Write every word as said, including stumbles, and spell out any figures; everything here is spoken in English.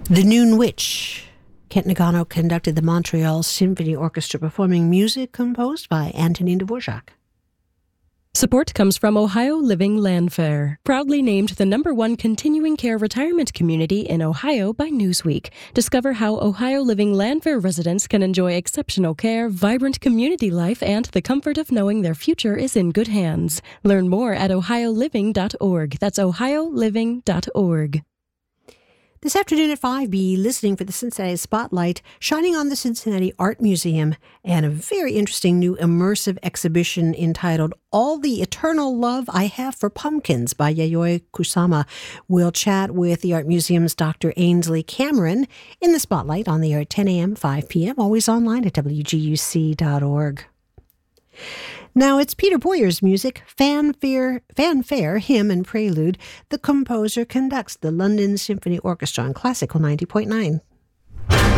The Noon Witch. Kent Nagano conducted the Montreal Symphony Orchestra performing music composed by Antonin Dvorak. Support comes from Ohio Living Landfair, proudly named the number one continuing care retirement community in Ohio by Newsweek. Discover how Ohio Living Landfair residents can enjoy exceptional care, vibrant community life, and the comfort of knowing their future is in good hands. Learn more at ohio living dot org. That's ohio living dot org. This afternoon at five, be listening for the Cincinnati Spotlight, shining on the Cincinnati Art Museum, and a very interesting new immersive exhibition entitled All the Eternal Love I Have for Pumpkins by Yayoi Kusama. We'll chat with the Art Museum's Doctor Ainsley Cameron in the Spotlight on the air at ten a.m., five p.m., always online at w g u c dot org. Now it's Peter Boyer's music, Fanfare, Fanfare, Hymn and Prelude. The composer conducts the London Symphony Orchestra on Classical ninety point nine.